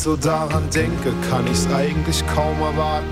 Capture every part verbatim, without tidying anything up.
so daran denke, kann ich's eigentlich kaum erwarten.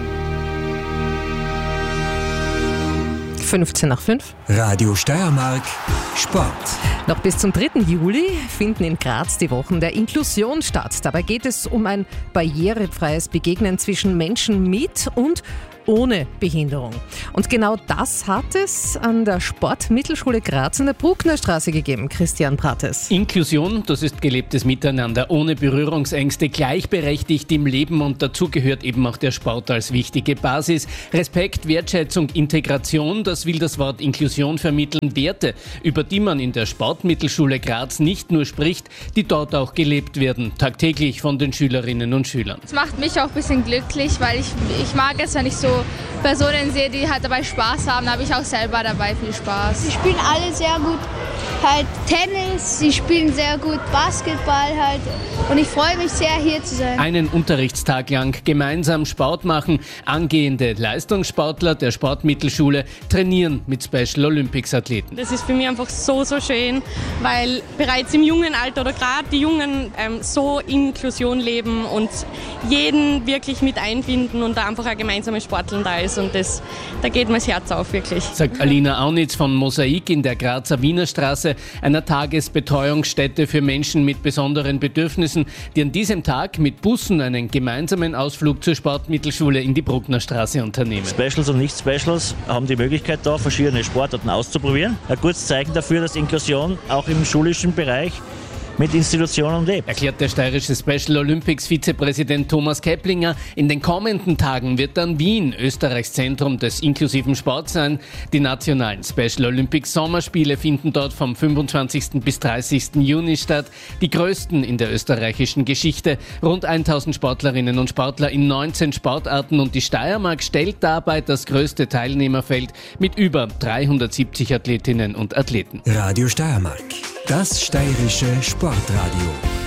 fünfzehn nach fünf. Radio Steiermark Sport. Noch bis zum dritten Juli finden in Graz die Wochen der Inklusion statt. Dabei geht es um ein barrierefreies Begegnen zwischen Menschen mit und ohne Behinderung. Und genau das hat es an der Sportmittelschule Graz in der Brucknerstraße gegeben. Christian Prates. Inklusion, das ist gelebtes Miteinander, ohne Berührungsängste, gleichberechtigt im Leben, und dazu gehört eben auch der Sport als wichtige Basis. Respekt, Wertschätzung, Integration, das will das Wort Inklusion vermitteln. Werte, über die man in der Sportmittelschule Graz nicht nur spricht, die dort auch gelebt werden, tagtäglich von den Schülerinnen und Schülern. Das macht mich auch ein bisschen glücklich, weil ich, ich mag es, wenn ich so Personen sehe, die halt dabei Spaß haben, da habe ich auch selber dabei viel Spaß. Sie spielen alle sehr gut halt Tennis, sie spielen sehr gut Basketball halt und ich freue mich sehr, hier zu sein. Einen Unterrichtstag lang gemeinsam Sport machen, angehende Leistungssportler der Sportmittelschule trainieren mit Special Olympics Athleten. Das ist für mich einfach so, so schön, weil bereits im jungen Alter oder gerade die Jungen ähm, so Inklusion leben und jeden wirklich mit einbinden und da einfach ein gemeinsames Sporteln da ist, und das, da geht mir das Herz auf, wirklich. Sagt Alina Aunitz von Mosaik in der Grazer Wienerstraße, einer Tagesbetreuungsstätte für Menschen mit besonderen Bedürfnissen, die an diesem Tag mit Bussen einen gemeinsamen Ausflug zur Sportmittelschule in die Brucknerstraße unternehmen. Specials und Nicht-Specials haben die Möglichkeit, da verschiedene Sportarten auszuprobieren. Ein gutes Zeichen dafür, dass Inklusion auch im schulischen Bereich mit Institutionen lebt. Erklärt der steirische Special Olympics Vizepräsident Thomas Keplinger. In den kommenden Tagen wird dann Wien Österreichs Zentrum des inklusiven Sports sein. Die nationalen Special Olympics Sommerspiele finden dort vom fünfundzwanzigsten bis dreißigsten Juni statt. Die größten in der österreichischen Geschichte. Rund tausend Sportlerinnen und Sportler in neunzehn Sportarten, und die Steiermark stellt dabei das größte Teilnehmerfeld mit über dreihundertsiebzig Athletinnen und Athleten. Radio Steiermark, das steirische Sportradio.